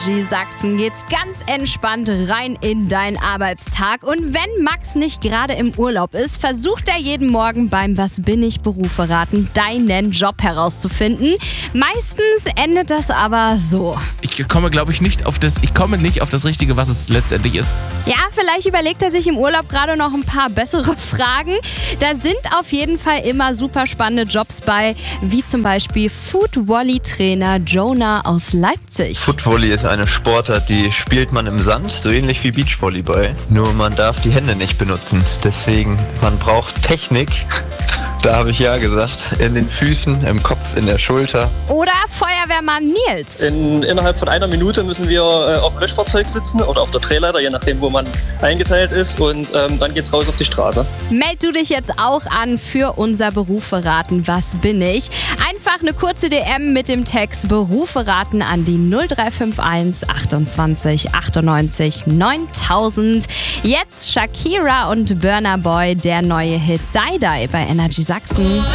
Sachsen geht's ganz entspannt rein in deinen Arbeitstag. Und wenn Max nicht gerade im Urlaub ist, versucht er jeden Morgen beim Was bin ich Berufe raten deinen Job herauszufinden. Meistens endet das aber so. Ich komme nicht auf das Richtige, was es letztendlich ist. Ja, vielleicht überlegt er sich im Urlaub gerade noch ein paar bessere Fragen. Da sind auf jeden Fall immer super spannende Jobs bei, wie zum Beispiel Foot-Volley-Trainer Jonah aus Leipzig. Foot-Volley ist eine Sportart, die spielt man im Sand, so ähnlich wie Beachvolleyball. Nur man darf die Hände nicht benutzen. Deswegen, man braucht Technik. Da habe ich ja gesagt, in den Füßen, im Kopf, in der Schulter. Oder Feuerwehrmann Nils. Innerhalb von einer Minute müssen wir auf dem Löschfahrzeug sitzen oder auf der Drehleiter, je nachdem, wo man eingeteilt ist. Und dann geht's raus auf die Straße. Meld du dich jetzt auch an für unser Berufe raten. Was bin ich? Einfach eine kurze DM mit dem Text Berufe raten an die 0351 28 98 9000. Jetzt Shakira und Burna Boy, der neue Hit Die Die bei Energy Sachsen.